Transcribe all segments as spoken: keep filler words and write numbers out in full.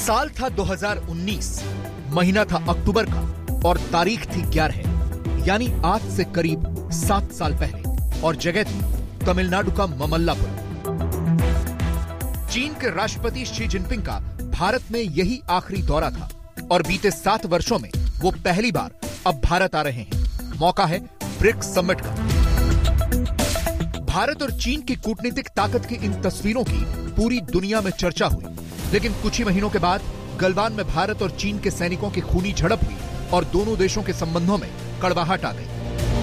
साल था दो हज़ार उन्नीस, महीना था अक्टूबर का और तारीख थी ग्यारह, यानी आज से करीब सात साल पहले, और जगह थी तमिलनाडु का ममल्लापुरम। चीन के राष्ट्रपति शी जिनपिंग का भारत में यही आखिरी दौरा था और बीते सात वर्षों में वो पहली बार अब भारत आ रहे हैं। मौका है ब्रिक्स समिट का। भारत और चीन की कूटनीतिक ताकत की इन तस्वीरों की पूरी दुनिया में चर्चा हुई, लेकिन कुछ ही महीनों के बाद गलवान में भारत और चीन के सैनिकों की खूनी झड़प हुई और दोनों देशों के संबंधों में कड़वाहट आ गई।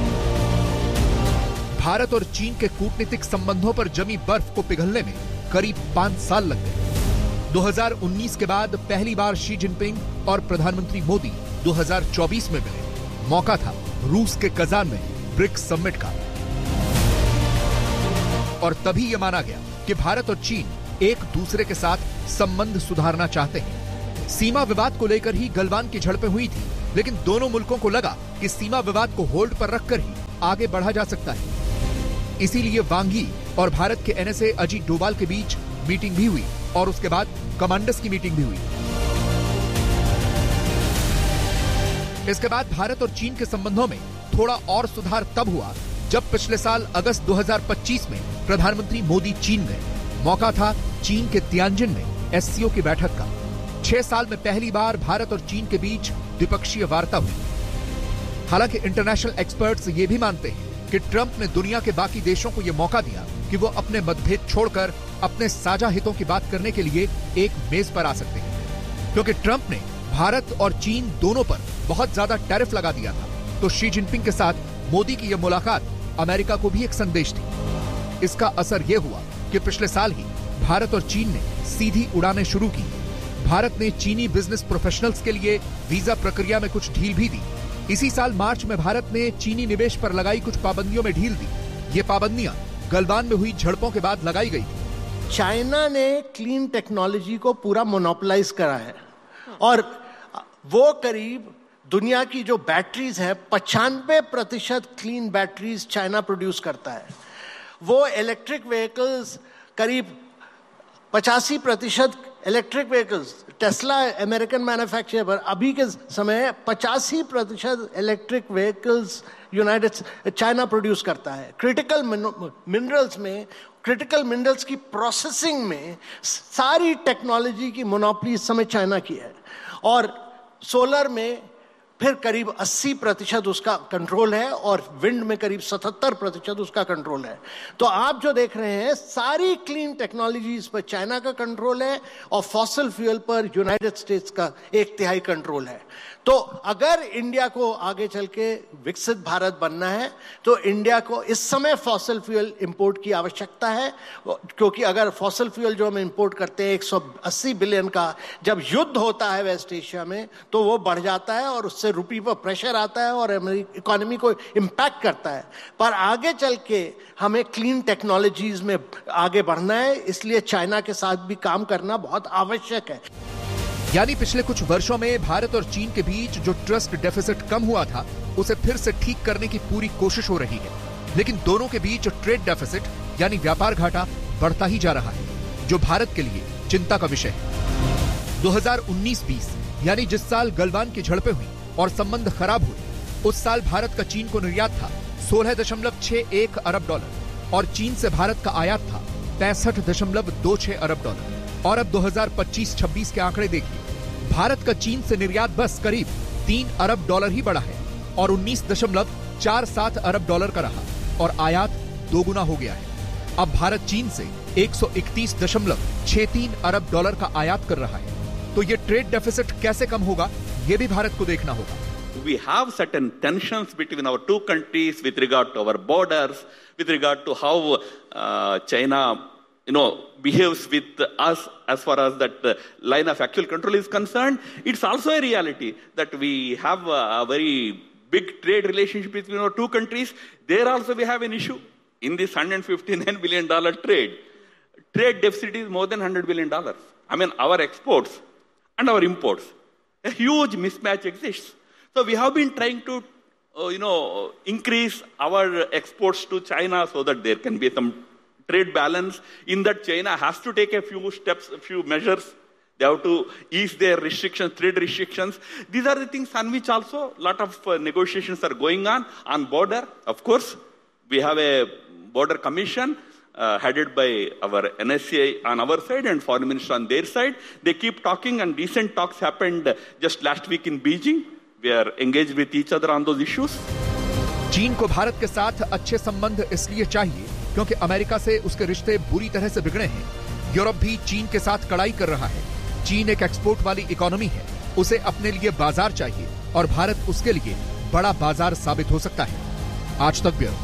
भारत और चीन के कूटनीतिक संबंधों पर जमी बर्फ को पिघलने में करीब पांच साल लग गए। दो हज़ार उन्नीस के बाद पहली बार शी जिनपिंग और प्रधानमंत्री मोदी दो हज़ार चौबीस में मिले। मौका था रूस के कजान में ब्रिक्स समिट का, और तभी यह माना गया कि भारत और चीन एक दूसरे के साथ संबंध सुधारना चाहते हैं। सीमा विवाद को लेकर ही गलवान की झड़पें हुई थी, लेकिन दोनों मुल्कों को लगा कि सीमा विवाद को होल्ड पर रखकर ही आगे बढ़ा जा सकता है। इसीलिए वांगी और भारत के एनएसए अजीत डोभाल के बीच मीटिंग भी हुई और उसके बाद कमांडर्स की मीटिंग भी हुई। इसके बाद भारत और चीन के संबंधों में थोड़ा और सुधार तब हुआ जब पिछले साल अगस्त दो हज़ार पच्चीस में प्रधानमंत्री मोदी चीन गए। मौका था चीन के तियानजिन में एससीओ की बैठक का। छह साल में पहली बार भारत और चीन के बीच द्विपक्षीय वार्ता हुई। हालांकि इंटरनेशनल एक्सपर्ट्स ये भी मानते हैं कि ट्रंप ने दुनिया के बाकी देशों को यह मौका दिया कि वो अपने मतभेद छोड़कर अपने साझा हितों की बात करने के लिए एक मेज पर आ सकते हैं। क्योंकि ट्रंप ने भारत और चीन दोनों पर बहुत ज्यादा टैरिफ लगा दिया था, तो शी जिनपिंग के साथ मोदी की यह मुलाकात अमेरिका को भी एक संदेश थी। इसका असर यह हुआ कि पिछले साल ही भारत और चीन ने सीधी उड़ानें शुरू की। भारत ने चीनी बिजनेस प्रोफेशनल्स के लिए वीजा प्रक्रिया में कुछ ढील भी दी। इसी साल मार्च में भारत ने चीनी निवेश पर लगाई कुछ पाबंदियों में ढील दी। ये पाबंदियां गलवान में हुई झड़पों के बाद लगाई गई थी। चाइना ने क्लीन टेक्नोलॉजी को पूरा मोनोपोलाइज करा है और वो करीब दुनिया की जो बैटरीज है पचानवे प्रतिशत क्लीन बैटरीज चाइना प्रोड्यूस करता है। वो इलेक्ट्रिक व्हीकल्स करीब पचासी प्रतिशत electric vehicles, Tesla American manufacturer पर अभी के समय पचासी प्रतिशत electric vehicles United China produce करता है। क्रिटिकल मिनरल्स में क्रिटिकल मिनरल्स की प्रोसेसिंग में सारी टेक्नोलॉजी की मोनोपोली इस समय चाइना की है, और सोलर में फिर करीब अस्सी प्रतिशत उसका कंट्रोल है और विंड में करीब सतहत्तर प्रतिशत उसका कंट्रोल है। तो आप जो देख रहे हैं सारी क्लीन टेक्नोलॉजीज पर चाइना का कंट्रोल है और फॉसिल फ्यूल पर यूनाइटेड स्टेट्स का एक तिहाई कंट्रोल है। तो अगर इंडिया को आगे चल के विकसित भारत बनना है तो इंडिया को इस समय फॉसिल फ्यूल इंपोर्ट की आवश्यकता है, क्योंकि अगर फॉसिल फ्यूल जो हम इंपोर्ट करते हैं एक सौ अस्सी बिलियन का, जब युद्ध होता है वेस्ट एशिया में तो वो बढ़ जाता है और उससे रुपये पर प्रेशर आता है और इकोनॉमी को इम्पैक्ट करता है। पर आगे चल के हमें क्लीन टेक्नोलॉजीज में आगे बढ़ना है, इसलिए चाइना के साथ भी काम करना बहुत आवश्यक है। यानी पिछले कुछ वर्षों में भारत और चीन के बीच जो ट्रस्ट डेफिसिट कम हुआ था उसे फिर से ठीक करने की पूरी कोशिश हो रही है, लेकिन दोनों के बीच ट्रेड डेफिसिट यानी व्यापार घाटा बढ़ता ही जा रहा है, जो भारत के लिए चिंता का विषय है। दो हज़ार उन्नीस बीस यानी जिस साल गलवान की झड़पें हुई और संबंध खराब हुए, उस साल भारत का चीन को निर्यात था सोलह दशमलव छह एक अरब डॉलर और चीन से भारत का आयात था पैंसठ दशमलव दो छह अरब डॉलर। और अब दो हज़ार पच्चीस छब्बीस के आंकड़े देखिए, भारत का चीन से निर्यात बस करीब तीन अरब डॉलर ही बढ़ा है और उन्नीस दशमलव चार सात अरब डॉलर का रहा और आयात दोगुना हो गया है। अब भारत चीन से एक सौ इकतीस दशमलव छह तीन अरब डॉलर का आयात कर रहा है। तो ये ट्रेड डेफिसिट कैसे कम होगा, ये भी भारत को देखना होगा। We have certain tensions between our two countries with regard to our borders, with regard to how uh, China, you know, behaves with us as far as that uh, line of actual control is concerned. It's also a reality that we have a, a very big trade relationship between our two countries. There also we have an issue in this one hundred fifty-nine billion dollars trade. Trade deficit is more than one hundred billion dollars. I mean, our exports and our imports, a huge mismatch exists. So we have been trying to, uh, you know, increase our exports to China so that there can be some trade balance. In that, China has to take a few steps, a few measures. They have to ease their restrictions, trade restrictions. These are the things on which also a lot of uh, negotiations are going on. On border, of course, we have a border commission uh, headed by our N S C I on our side and foreign minister on their side. They keep talking, and recent talks happened just last week in Beijing. We are engaged with each other on those issues. चीन को भारत के साथ अच्छे संबंध इसलिए चाहिए क्योंकि America से उसके रिश्ते बुरी तरह से बिगड़े हैं। यूरोप भी चीन के साथ कड़ाई कर रहा है। चीन एक एक्सपोर्ट वाली इकोनॉमी है, उसे अपने लिए बाजार चाहिए और भारत उसके लिए बड़ा बाजार साबित हो सकता है। आज तक ब्यूरो।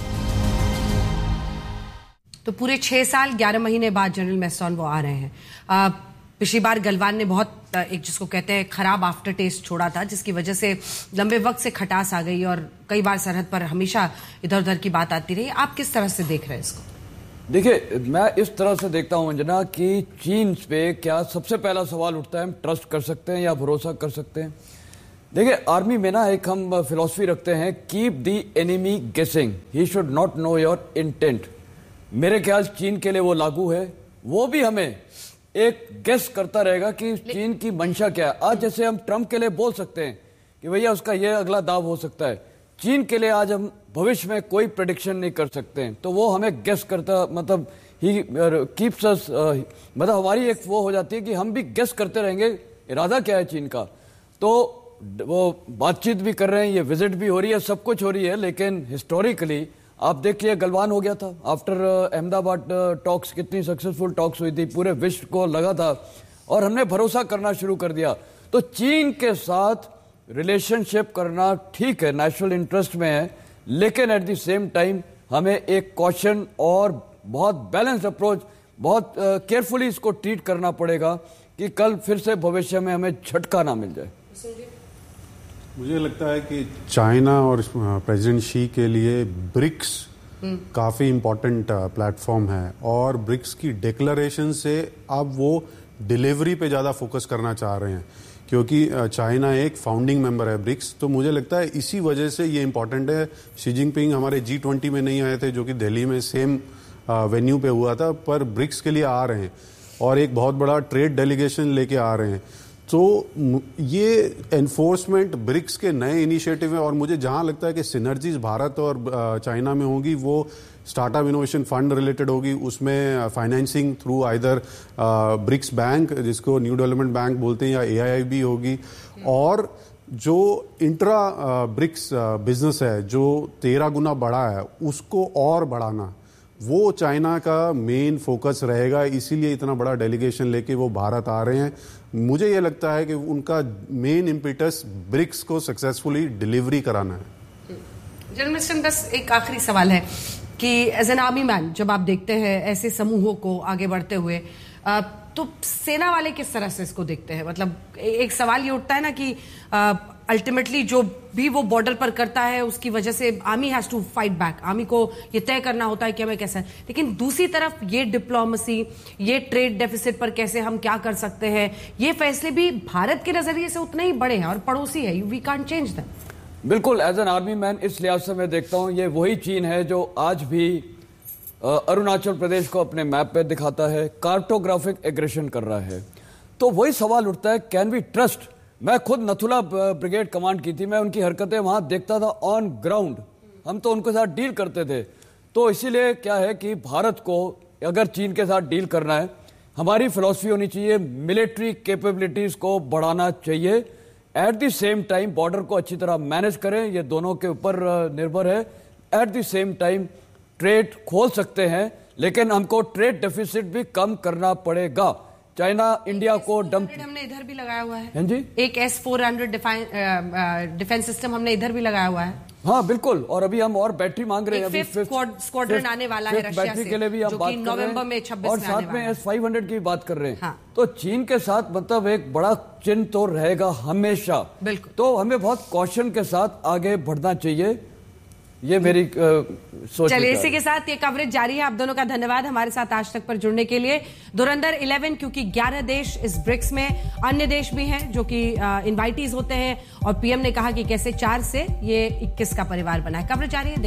तो पूरे छह साल ग्यारह महीने बाद जनरल मैस्टॉन वो आ रहे हैं। आ, पिछली बार गलवान ने बहुत एक जिसको कहते हैं खराब आफ्टर टेस्ट छोड़ा था, जिसकी वजह से लंबे वक्त से खटास आ गई और कई बार सरहद पर हमेशा इधर उधर की बात आती रही। आप किस तरह से देख रहे हैं इसको? देखिए, मैं इस तरह से देखता हूं अंजना कि चीन पे क्या सबसे पहला सवाल उठता है, हम ट्रस्ट कर सकते हैं या भरोसा कर सकते हैं? देखिए, आर्मी में ना एक हम फिलॉसफी रखते हैं, कीप द एनिमी गेसिंग, he should not know your intent. मेरे ख्याल चीन के लिए वो लागू है। वो भी हमें एक गेस करता रहेगा कि चीन की मंशा क्या है। आज जैसे हम ट्रंप के लिए बोल सकते हैं कि भैया उसका ये अगला दाव हो सकता है, चीन के लिए आज हम भविष्य में कोई प्रेडिक्शन नहीं कर सकते हैं। तो वो हमें गेस करता, मतलब ही कीप्स अस, मतलब हमारी एक वो हो जाती है कि हम भी गेस करते रहेंगे इरादा क्या है चीन का। तो वो बातचीत भी कर रहे हैं, ये विजिट भी हो रही है, सब कुछ हो रही है, लेकिन हिस्टोरिकली आप देखिए गलवान हो गया था आफ्टर अहमदाबाद टॉक्स, कितनी सक्सेसफुल टॉक्स हुई थी, पूरे विश्व को लगा था और हमने भरोसा करना शुरू कर दिया। तो चीन के साथ रिलेशनशिप करना ठीक है, नेशनल इंटरेस्ट में है, लेकिन एट द सेम टाइम हमें एक कॉशन और बहुत बैलेंस्ड अप्रोच, बहुत केयरफुली uh, इसको ट्रीट करना पड़ेगा कि कल फिर से भविष्य में हमें झटका ना मिल जाए। मुझे लगता है कि चाइना और प्रेसिडेंट शी के लिए ब्रिक्स काफ़ी इम्पोर्टेंट प्लेटफॉर्म है और ब्रिक्स की डिक्लेरेशन से अब वो डिलीवरी पे ज़्यादा फोकस करना चाह रहे हैं, क्योंकि चाइना एक फाउंडिंग मेंबर है ब्रिक्स। तो मुझे लगता है इसी वजह से ये इम्पोर्टेंट है। शी जिनपिंग हमारे जी ट्वेंटी में नहीं आए थे, जो कि दिल्ली में सेम वेन्यू पे हुआ था, पर ब्रिक्स के लिए आ रहे हैं और एक बहुत बड़ा ट्रेड डेलीगेशन लेके आ रहे हैं। तो ये एनफोर्समेंट ब्रिक्स के नए इनिशिएटिव है और मुझे जहां लगता है कि सिनर्जीज भारत और चाइना में होगी वो स्टार्टअप इनोवेशन फंड रिलेटेड होगी। उसमें financing through either BRICS bank, जिसको न्यू डेवलपमेंट बैंक बोलते हैं, या ए आई आई बी होगी। और जो इंट्रा ब्रिक्स बिजनेस है जो तेरह गुना बढ़ा है, उसको और बढ़ाना वो चाइना का मेन फोकस रहेगा। इसीलिए इतना बड़ा डेलीगेशन लेके वो भारत आ रहे हैं। मुझे ये लगता है कि उनका मेन इम्पिटस ब्रिक्स को सक्सेसफुली डिलीवरी कराना है। जनरल मिस्टर, बस एक आखिरी सवाल है कि एज एन आर्मी मैन जब आप देखते हैं ऐसे समूहों को आगे बढ़ते हुए, तो सेना वाले किस तरह से इसको देखते हैं? मतलब एक सवाल ये उठता है ना कि अल्टीमेटली जो भी वो बॉर्डर पर करता है उसकी वजह से army has to fight back, army को ये तय करना होता है कि हमें कैसा है। लेकिन दूसरी तरफ ये डिप्लोमेसी, ये ट्रेड डेफिसिट पर कैसे हम क्या कर सकते हैं, ये फैसले भी भारत के नजरिए से उतने ही बड़े हैं और पड़ोसी है, वी कांट चेंज दैम। बिल्कुल, एज एन आर्मी मैन इस लिहाज से मैं देखता हूं ये वही चीन है जो आज भी अरुणाचल प्रदेश को अपने मैप पे दिखाता है, कार्टोग्राफिक एग्रेशन कर रहा है। तो वही सवाल उठता है, कैन वी ट्रस्ट? मैं खुद नथुला ब्रिगेड कमांड की थी, मैं उनकी हरकतें वहां देखता था ऑन ग्राउंड, हम तो उनके साथ डील करते थे। तो इसीलिए क्या है कि भारत को अगर चीन के साथ डील करना है, हमारी फिलॉसफी होनी चाहिए, मिलिट्री कैपेबिलिटीज को बढ़ाना चाहिए, at the same time border को अच्छी तरह मैनेज करें, ये दोनों के ऊपर निर्भर है। At the same time trade खोल सकते हैं, लेकिन हमको ट्रेड डेफिसिट भी कम करना पड़ेगा। चाइना इंडिया को डंप हमने इधर भी लगाया हुआ है। हाँ जी, एक S four hundred defence system हमने इधर भी लगाया हुआ है। हाँ बिल्कुल, और अभी हम और बैटरी मांग रहे हैं। अभी स्क्वाड्रन आने वाला है रशिया से, के लिए भी हम बात कर रहे नवंबर में छब्बीस और में साथ में एस फाइव हंड्रेड की बात कर रहे हैं। हाँ। तो चीन के साथ मतलब एक बड़ा चिन्ह तो रहेगा हमेशा। बिल्कुल, तो हमें बहुत कॉशन के साथ आगे बढ़ना चाहिए, ये मेरी सोच। चलिए, इसी के साथ ये कवरेज जारी है। आप दोनों का धन्यवाद हमारे साथ आज तक पर जुड़ने के लिए। धुरंधर इलेवन, क्योंकि ग्यारह देश इस ब्रिक्स में, अन्य देश भी हैं जो कि इनवाइटीज होते हैं, और पीएम ने कहा कि कैसे चार से ये इक्कीस का परिवार बना है। कवरेज जारी है।